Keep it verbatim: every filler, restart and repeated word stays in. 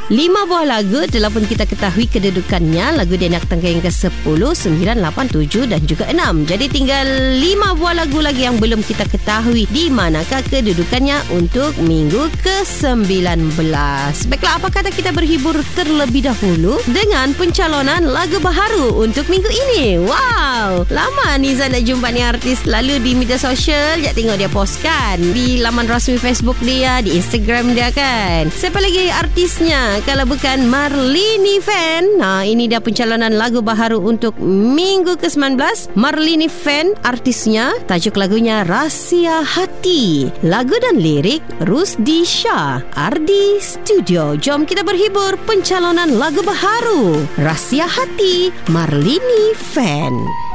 Lima buah lagu telah pun kita ketahui kedudukannya. Lagu dia nak tangga yang ke sepuluh, sembilan, lapan, tujuh dan juga enam. Jadi tinggal lima buah lagu lagi yang belum kita ketahui di manakah kedudukannya untuk minggu ke sembilan belas. Baiklah, apa kata kita berhibur terlebih dahulu dengan pencalonan lagu baharu untuk minggu ini. Wow, lama Nizam nak jumpa ni artis lalu di media sosial. Sekejap tengok dia post kan di laman rasmi Facebook dia, di Instagram dia kan. Siapa lagi artisnya kalau bukan Marlini Fan. Nah, ini dia pencalonan lagu baharu untuk minggu ke sembilan belas. Marlini Fan artisnya. Tajuk lagunya Rahsia Hati. Lagu dan lirik Rusdi Shah, Ardi Studio. Jom kita berhibur pencalonan lagu baharu Rahsia Hati, Marlini Fan.